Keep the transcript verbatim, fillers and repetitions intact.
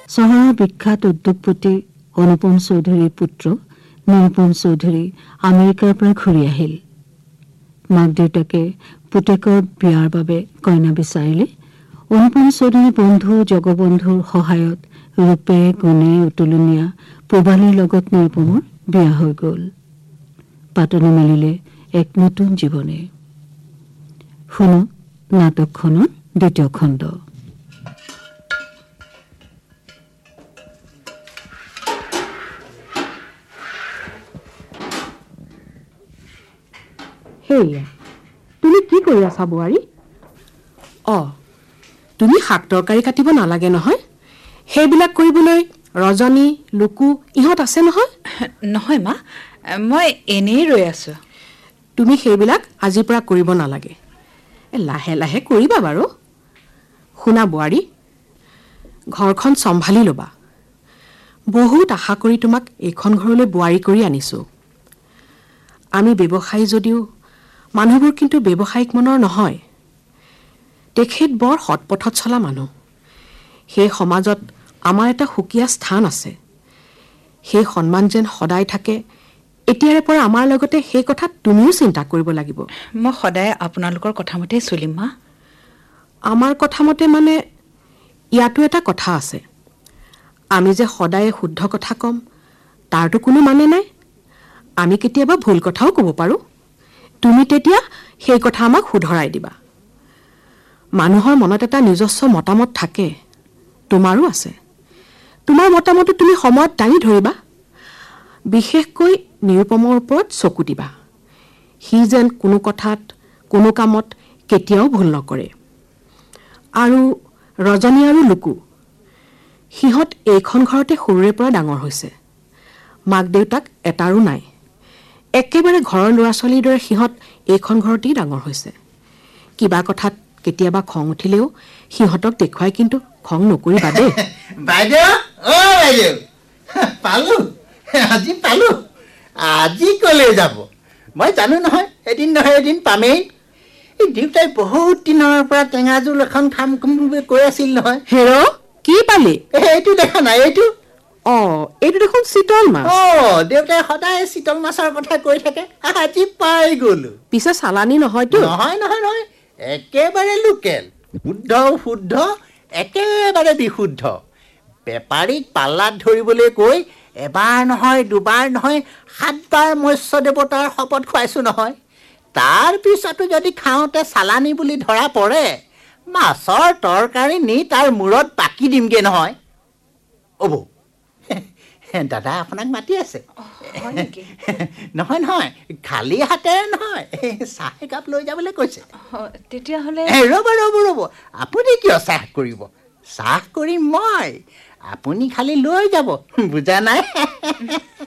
চহৰৰ বিখ্যাত উদ্যোগপতি অনুপম চৌধুৰীৰ পুত্ৰ নিৰুপম চৌধুৰী আমেৰিকাৰ পৰা ঘূৰি আহিল। মাক দেউতাকে পুতেকৰ বিয়াৰ বাবে কইনা বিচাৰিলে। অনুপম চৌধুৰীৰ বন্ধু জগবন্ধুৰ সহায়ত ৰূপে গুণে উতুলনীয়া পূবালীৰ লগত নিৰুপমৰ বিয়া হৈ গ'ল। পাতনি মেলিলে এক নতুন জীৱনে। শুনক নাটকখনৰ দ্বিতীয় খণ্ড। হেয়া, তুমি কি কৰি আছা বোৱাৰী? অ, তুমি শাক তৰকাৰী কাটিব নালাগে নহয়। সেইবিলাক কৰিবলৈ ৰজনী, লুকু ইহঁত আছে নহয়। নহয় মা, মই এনেই ৰৈ আছো। তুমি সেইবিলাক আজিৰ পৰা কৰিব নালাগে, লাহে লাহে কৰিবা বাৰু। শুনা বোৱাৰী, ঘৰখন চম্ভালি ল'বা। বহুত আশা কৰি তোমাক এইখন ঘৰলৈ বোৱাৰী কৰি আনিছো। আমি ব্যৱসায়ী যদিও মানুহবোৰ কিন্তু ব্যৱসায়িক মনৰ নহয়। তেখেত বৰ সৎপথত চলা মানুহ। সেই সমাজত আমাৰ এটা সুকীয়া স্থান আছে। সেই সন্মান যেন সদায় থাকে, এতিয়াৰে পৰা আমাৰ লগতে সেই কথা তুমিও চিন্তা কৰিব লাগিব। মই সদায় আপোনালোকৰ কথা মতেই চলিম মা। আমাৰ কথা মতে মানে ইয়াতো এটা কথা আছে। আমি যে সদায় শুদ্ধ কথা ক'ম তাৰতো কোনো মানে নাই। আমি কেতিয়াবা ভুল কথাও ক'ব পাৰোঁ। তুমি তেতিয়া সেই কথা আমাক শুধৰাই দিবা। মানুহৰ মনত এটা নিজস্ব মতামত থাকে, তোমাৰো আছে। তোমাৰ মতামতো তুমি সময়ত দাঙি ধৰিবা। বিশেষকৈ নিৰুপমৰ ওপৰত চকু দিবা। সি যেন কোনো কথাত কোনো কামত কেতিয়াও ভুল নকৰে। আৰু ৰজনী আৰু লুকু, সিহঁত এইখন ঘৰতে সৰুৰে পৰা ডাঙৰ হৈছে। মাক দেউতাক এটাৰো নাই। একেবাৰে ঘৰৰ ল'ৰা ছোৱালীৰ দৰে সিহঁত এইখন ঘৰতেই ডাঙৰ হৈছে। কিবা কথাত কেতিয়াবা খং উঠিলেও সিহঁতক দেখুৱাই কিন্তু খং নকৰিবা দেই। বাইদেউ, অ বাইদেউ, পালো আজি পালো। আজি কলৈ যাব? মই জানো নহয়, এদিন নহয় এদিন পামেই। এই দেউতাই বহুত দিনৰ পৰা টেঙা জোল এখন খাম খাম বুলি কৈ আছিল নহয়। হেৰ, কি পালি? এইটো দেখা নাই, এইটো অ, এইটো দেখোন চিতল মাছ। অ, দেউতাই সদায় চিতল মাছৰ কথা কৈ থাকে। আজি পাই গলো। পিছে চালানী নহয়তো? নহয় নহয় নহয়, একেবাৰে লোকেল, শুদ্ধ শুদ্ধ, একেবাৰে বিশুদ্ধ। বেপাৰীক পাল্লাত ধৰিবলৈ কৈ এবাৰ নহয় দুবাৰ নহয় সাতবাৰ মৎস্য দেৱতাৰ শপত খুৱাইছো নহয়। তাৰ পিছতো যদি খাওঁতে চালানী বুলি ধৰা পৰে, মাছৰ তৰকাৰী নি তাৰ মূৰত পাকি দিমগে নহয়। অব, দাদা আপোনাক মাতি আছে। নহয় নহয়, খালী হাতেৰে নহয়, চাহ একাপ লৈ যাবলৈ কৈছে। তেতিয়াহ'লে ৰ'ব ৰ'ব ৰ'ব, আপুনি কিয় চাহ কৰিব? চাহ কৰিম মই, আপুনি খালি লৈ যাব, বুজা নাই?